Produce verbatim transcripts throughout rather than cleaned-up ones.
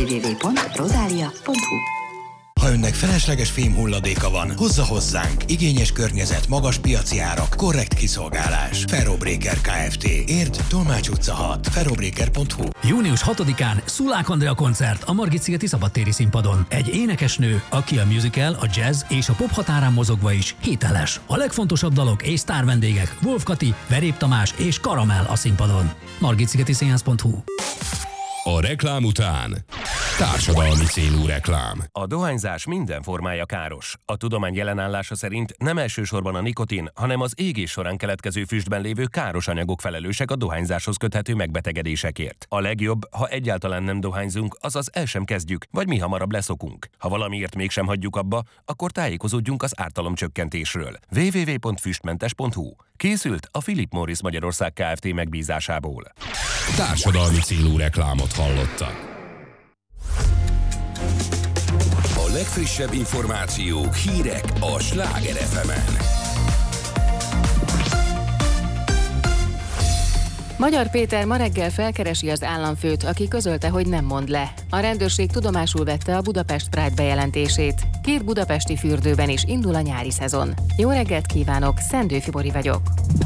double-u double-u double-u pont rosalia pont hu. Ha önnek felesleges fémhulladéka van, hozza hozzánk. Igényes környezet, magas piaci árak, korrekt kiszolgálás. Ferrobreaker Kft. Érd, Tolmács utca hat, ferrobreaker pont hu. június hatodikán Szulák Andrea koncert a Margit-szigeti szabadtéri színpadon. Egy énekesnő, aki a musical, a jazz és a pop határán mozogva is hiteles. A legfontosabb dalok és sztárvendégek Wolf Kati, Verép Tamás és Karamell a színpadon. margit-szigeti színház pont hu. A reklám után társadalmi célú reklám. A dohányzás minden formája káros. A tudomány jelenállása szerint nem elsősorban a nikotin, hanem az égés során keletkező füstben lévő káros anyagok felelősek a dohányzáshoz köthető megbetegedésekért. A legjobb, ha egyáltalán nem dohányzunk, azaz el sem kezdjük, vagy mi hamarabb leszokunk. Ha valamiért mégsem hagyjuk abba, akkor tájékozódjunk az ártalomcsökkentésről. double-u double-u double-u pont füstmentes pont hu. Készült a Philip Morris Magyarország Kft. Megbízásából. Társadalmi célú reklámot hallottak. A legfrissebb információk, hírek a Sláger ef emen. Magyar Péter ma reggel felkeresi az államfőt, aki közölte, hogy nem mond le. A rendőrség tudomásul vette a Budapest Pride bejelentését. Két budapesti fürdőben is indul a nyári szezon. Jó reggelt kívánok, Szendő Fibori vagyok.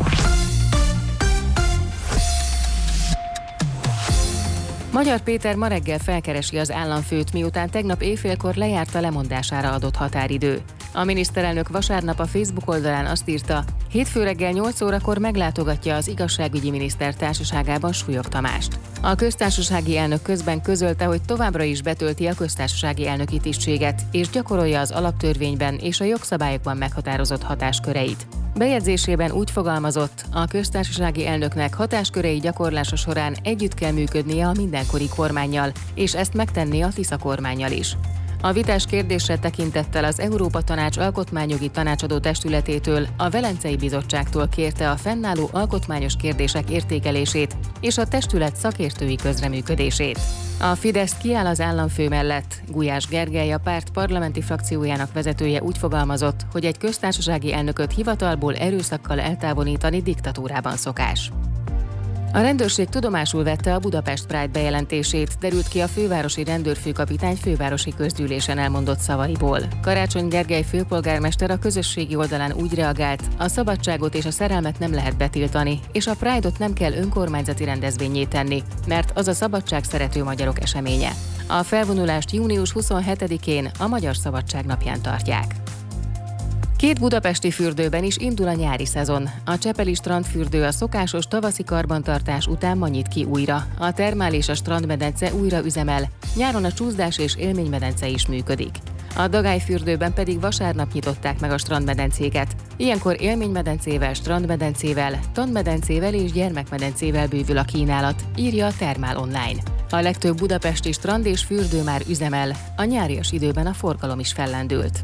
Magyar Péter ma reggel felkeresi az államfőt, miután tegnap éjfélkor lejárt a lemondására adott határidő. A miniszterelnök vasárnap a Facebook oldalán azt írta, hétfő reggel nyolc órakor meglátogatja az igazságügyi miniszter társaságában Súlyog Tamást. A köztársasági elnök közben közölte, hogy továbbra is betölti a köztársasági elnöki tisztséget, és gyakorolja az alaptörvényben és a jogszabályokban meghatározott hatásköreit. Bejegyzésében úgy fogalmazott, a köztársasági elnöknek hatáskörei gyakorlása során együtt kell működnie a mindenkori kormánnyal, és ezt megtenné a Tisza kormánnyal is. A vitás kérdésre tekintettel az Európa Tanács alkotmányjogi tanácsadó testületétől, a Velencei Bizottságtól kérte a fennálló alkotmányos kérdések értékelését és a testület szakértői közreműködését. A Fidesz kiáll az államfő mellett. Gulyás Gergely, a párt parlamenti frakciójának vezetője úgy fogalmazott, hogy egy köztársasági elnököt hivatalból erőszakkal eltávolítani diktatúrában szokás. A rendőrség tudomásul vette a Budapest Pride bejelentését, derült ki a fővárosi rendőrfőkapitány fővárosi közgyűlésen elmondott szavaiból. Karácsony Gergely főpolgármester a közösségi oldalán úgy reagált, a szabadságot és a szerelmet nem lehet betiltani, és a Pride-ot nem kell önkormányzati rendezvényé tenni, mert az a szabadság szerető magyarok eseménye. A felvonulást június huszonhetedikén, a Magyar Szabadság napján tartják. Két budapesti fürdőben is indul a nyári szezon. A Csepeli strandfürdő a szokásos tavaszi karbantartás után ma nyit ki újra. A termál és a strandmedence újra üzemel. Nyáron a csúszdás és élménymedence is működik. A Dagályfürdőben pedig vasárnap nyitották meg a strandmedencéket. Ilyenkor élménymedencével, strandmedencével, tanmedencével és gyermekmedencével bővül a kínálat, írja a Termál online. A legtöbb budapesti strand és fürdő már üzemel. A nyárias időben a forgalom is fellendült.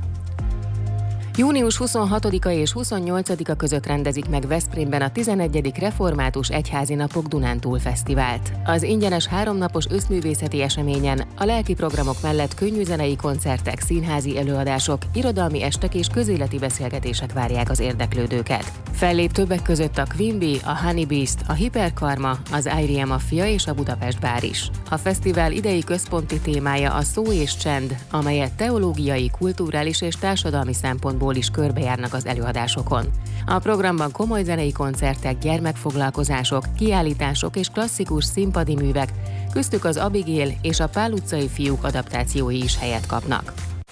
június huszonhatodika és huszonnyolcadika között rendezik meg Veszprémben a tizenegyedik Református Egyházi Napok Dunántúl Fesztivált. Az ingyenes háromnapos összművészeti eseményen a lelki programok mellett könnyűzenei koncertek, színházi előadások, irodalmi estek és közéleti beszélgetések várják az érdeklődőket. Fellép többek között a Queen Bee, a Honey Beast, a Hiperkarma, az Irie Mafia és a Budapest Bár is. A fesztivál idei központi témája a szó és csend, amelyet teológiai, kulturális és társadalmi szempontból is körbejárnak az előadásokon. A programban komoly zenei koncertek, gyermekfoglalkozások, kiállítások és klasszikus színpadi művek, köztük az Abigail és a Pál utcai fiúk adaptációi is helyet kapnak.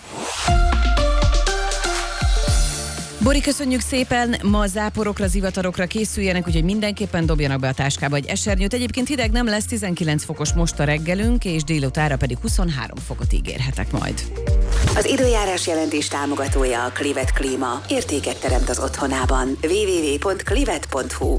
Bori, köszönjük szépen, ma záporokra, zivatarokra készüljenek, úgyhogy mindenképpen dobjanak be a táskába egy esernyőt. Egyébként hideg nem lesz, tizenkilenc fokos most a reggelünk, és délutára pedig huszonhárom fokot ígérhetek majd. Az időjárás jelentés támogatója a Clivet Klíma. Értéket teremt az otthonában. double-u double-u double-u pont clivet pont hu.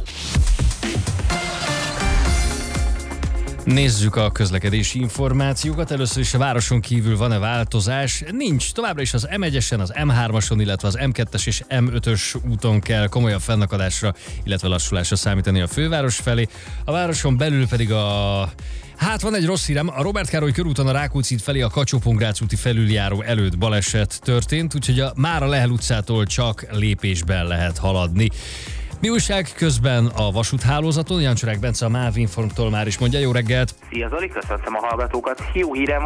Nézzük a közlekedési információkat. Először is a városon kívül van-e változás? Nincs. Továbbra is az em egyesen, az em hármason, illetve az em kettes és em ötös úton kell komolyabb fennakadásra, illetve lassulásra számítani a főváros felé. A városon belül pedig a... Hát van egy rossz hírem, a Róbert Károly körúton a Rákóczi híd felé a Kacsó-Pongrác úti felüljáró előtt baleset történt, úgyhogy a Mára Lehel utcától csak lépésben lehet haladni. Mi újság közben a vasúthálózaton? Jancsorák Bence, a MÁV Informtól már is mondja, jó reggelt! Szia Zoli, köszöntöm a hallgatókat! Jó hírem van,